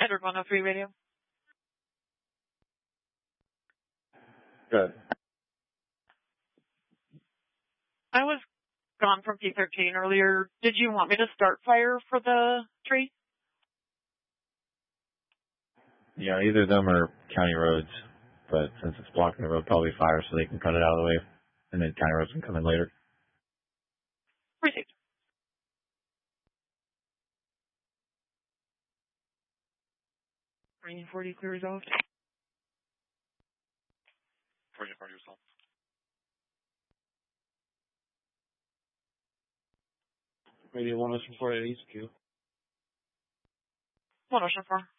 Edward 103 radio. Good. I was gone from P13 earlier. Did you want me to start fire for the tree? Yeah, either of them are county roads, but since it's blocking the road, probably fire so they can cut it out of the way, and then county roads can come in later. Received. Green 40 clear resolved. 40 resolved. Radio 104 at HQ. 104.